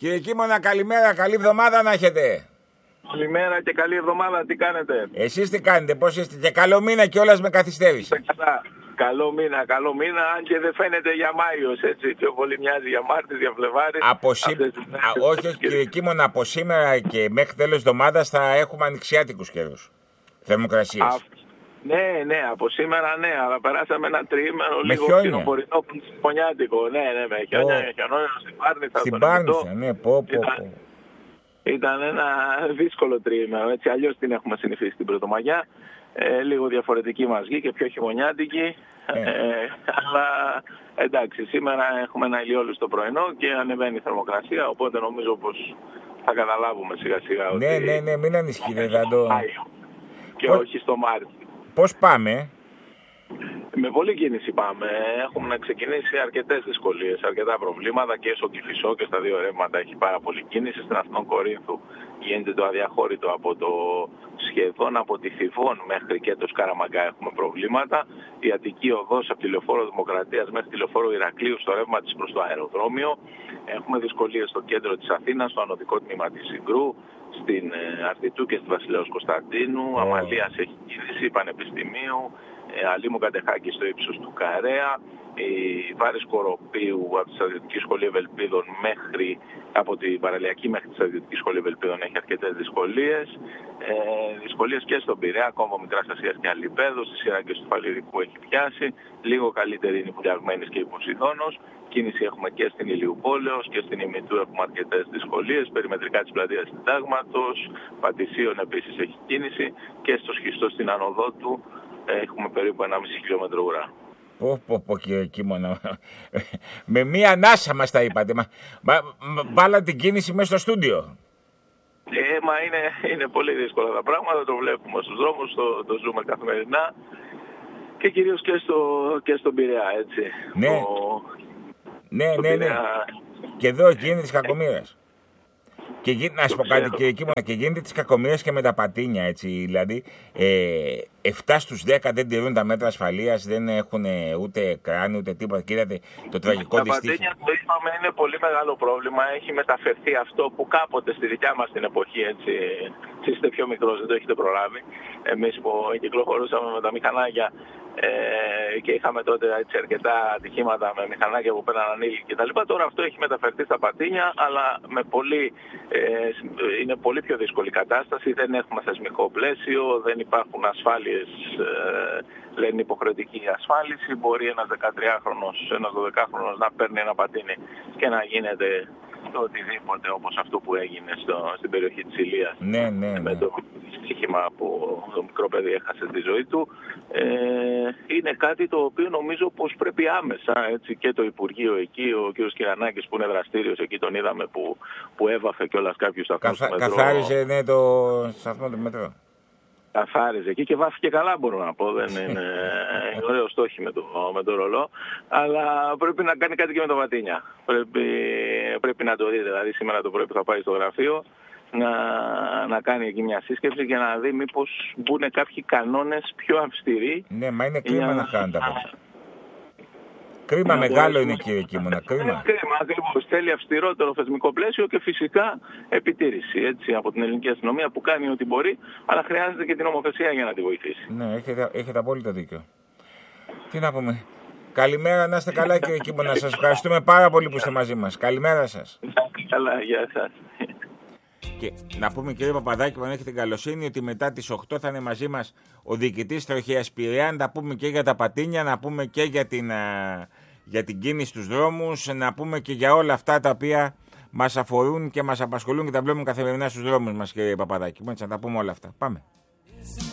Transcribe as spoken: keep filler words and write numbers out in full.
Κύριε Κίμωνα, καλημέρα, καλή εβδομάδα να έχετε. Καλημέρα και καλή εβδομάδα, τι κάνετε? Εσείς τι κάνετε, πώς είστε? Και καλό μήνα κιόλας με καθυστέρηση. Καλό μήνα, καλό μήνα, αν και δεν φαίνεται για Μάιος, έτσι, πιο πολύ μοιάζει για Μάρτης, για Φλεβάρης. Από σή... Α, όχι, όχι κύριε Κίμωνα, από σήμερα και μέχρι τέλος εβδομάδας θα έχουμε ανοιξιάτικους καιρούς, θερμοκρασίες. Α, ναι, ναι, από σήμερα ναι, αλλά περάσαμε ένα τριήμερο λίγο φθινοπορεινό χειμωνιάτικο. Ναι, ναι, με χιόνια, oh. χιονόνια στην Πάρνηθα. Στην Πάρνηθα, ναι, πω, πω, πω. Ήταν ένα δύσκολο τριήμερο, έτσι, αλλιώς την έχουμε συνηθίσει την Πρωτομαγιά. Ε, λίγο διαφορετική μας γη και πιο χειμωνιάτικη, ε. Ε, αλλά εντάξει, σήμερα έχουμε ένα ηλιόλουστο πρωινό και ανεβαίνει η θερμοκρασία, οπότε νομίζω πως θα καταλάβουμε σιγά σιγά ότι... Ναι, ναι, ναι, μην ανησυχείτε, θα το... Και πώς... όχι στο Μάρτιο. Πώς πάμε? Με πολλή κίνηση πάμε. Έχουμε ξεκινήσει αρκετές δυσκολίες, αρκετά προβλήματα και στο Κηφισό και στα δύο ρεύματα έχει πάρα πολλή κίνηση. Στην Αθηνών Κορίνθου γίνεται το αδιαχώρητο από το σχεδόν από τη Θηβών μέχρι και το Σκαραμαγκά έχουμε προβλήματα. Η Αττική Οδός από τη Λεωφόρο Δημοκρατίας μέχρι τη Λεωφόρο Ηρακλείου στο ρεύμα της προς το αεροδρόμιο. Έχουμε δυσκολίες στο κέντρο της Αθήνας, στο ανωδικό τμήμα της Συγκρού, στην Αρτιτού και στη Βασιλέως Κωνσταντίνου. Oh. Αμαλίας έχει κίνηση, Πανεπιστημίου. Αλίμου Κατεχάκη στο ύψος του Καρέα, η Βάρης Κοροπίου από τη Στρατιωτική Σχολή Ευελπίδων μέχρι, από την Παραλιακή μέχρι τη Στρατιωτική Σχολή Ευελπίδων έχει αρκετές δυσκολίες. Ε, δυσκολίες και στον Πειραιά, Κόμβο Μικράς Ασίας και Αλιπέδο, στη Σιράγκες του Φαλιρικού έχει πιάσει. Λίγο καλύτερη είναι η Πουλιαγμένης και η Ποσειδώνος. Κίνηση έχουμε και στην Ηλιουπόλεως και στην Ημιτού έχουμε αρκετές δυσκολίες. Περιμετρικά της Πλατείας Συντάγματος, Πατησίων επίσης έχει κίνηση και στο Σχιστό στην Ανοδό του. Έχουμε περίπου ενάμιση χιλιόμετρο ουρά. Πω πω πω κύριε Κίμωνα, με μία ανάσα μας τα είπατε, μα, μα, βάλα την κίνηση μέσα στο στούντιο. Ε, μα είναι, είναι πολύ δύσκολα τα πράγματα, το βλέπουμε στους δρόμους, το, το ζούμε καθημερινά και κυρίως και, στο, και στον Πειραιά, έτσι. Ναι, το, ναι, το ναι, ναι, Πειραιά... και εδώ γίνεται της κακομοίρας. Και γίνεται, να σου πω κάτι κύριε Κίμωνα, και γίνεται τις κακομοίρες και με τα πατίνια, έτσι, δηλαδή ε, επτά στους δέκα δεν τηρούν τα μέτρα ασφαλείας, δεν έχουν ούτε κράνη ούτε τίποτα. Κοίτατε το τραγικό της τύχης. Τα πατίνια, το είπαμε, είναι πολύ μεγάλο πρόβλημα, έχει μεταφερθεί αυτό που κάποτε στη δικιά μας την εποχή, έτσι, είστε πιο μικρός, δεν το έχετε προλάβει, εμείς που κυκλοφορούσαμε με τα μηχανάκια Ε, και είχαμε τότε έτσι, αρκετά ατυχήματα με μηχανάκια που πέραν ανήλικοι κτλ. Τώρα αυτό έχει μεταφερθεί στα πατίνια, αλλά με πολύ, ε, είναι πολύ πιο δύσκολη κατάσταση. Δεν έχουμε θεσμικό πλαίσιο, δεν υπάρχουν ασφάλειες, ε, λένε υποχρεωτική ασφάλιση. Μπορεί ένας δεκατριάχρονος, ένας δωδεκάχρονος να παίρνει ένα πατίνι και να γίνεται το οτιδήποτε, όπως αυτό που έγινε στο, στην περιοχή της Ηλίας. Ναι, ναι, ναι. Με το στοίχημα που το μικρό παιδί έχασε τη ζωή του. Ε, είναι κάτι το οποίο νομίζω πως πρέπει άμεσα, έτσι, και το Υπουργείο εκεί, ο κ. Κυρανάκης που είναι δραστήριος εκεί, τον είδαμε που, που έβαφε κιόλας κάποιους σταθμούς Καθα, του μετρό. Καθάριζε, ναι, το σταθμό του μετρό. Καθάριζε εκεί και βάφηκε καλά, μπορώ να πω. Δεν είναι ωραίο στόχι με το, με το ρολό. Αλλά πρέπει να κάνει κάτι και με τα πατίνια. Πρέπει, πρέπει να το δείτε. Δηλαδή σήμερα το πρωί που θα πάει στο γραφείο να, να κάνει εκεί μια σύσκεψη και να δει μήπως μπουν κάποιοι κανόνες πιο αυστηροί. Ναι, μα είναι κρίμα να χάνουν τα πατίνια. Κρίμα μεγάλο είναι κύριε Κίμωνα, κρίμα. Είναι κρίμα, ακριβώς. Θέλει αυστηρότερο θεσμικό πλαίσιο και φυσικά επιτήρηση, έτσι, από την ελληνική αστυνομία που κάνει ό,τι μπορεί, αλλά χρειάζεται και την νομοθεσία για να τη βοηθήσει. Ναι, έχετε, έχετε απόλυτο δίκιο. Τι να πούμε. Καλημέρα, να είστε καλά κύριε Κίμωνα. Σας ευχαριστούμε πάρα πολύ που είστε μαζί μας. Καλημέρα σας. Καλά, γεια σας. Και να πούμε κύριε Παπαδάκη, που αν έχετε την καλοσύνη, ότι μετά τις οκτώ θα είναι μαζί μας ο διοικητής Τροχέας Πειραιά, να πούμε και για τα πατίνια, να πούμε και για την, για την κίνηση στους δρόμους, να πούμε και για όλα αυτά τα οποία μας αφορούν και μας απασχολούν και τα βλέπουμε καθημερινά στους δρόμους μας κύριε Παπαδάκη. Έτσι, να τα πούμε όλα αυτά. Πάμε.